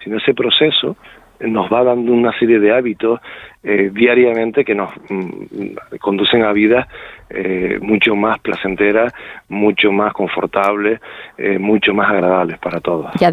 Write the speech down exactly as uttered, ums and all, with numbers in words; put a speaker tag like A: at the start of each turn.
A: sino ese proceso nos va dando una serie de hábitos eh, diariamente que nos mm, conducen a vidas eh, mucho más placenteras, mucho más confortables, eh, mucho más agradables para todos.
B: Ya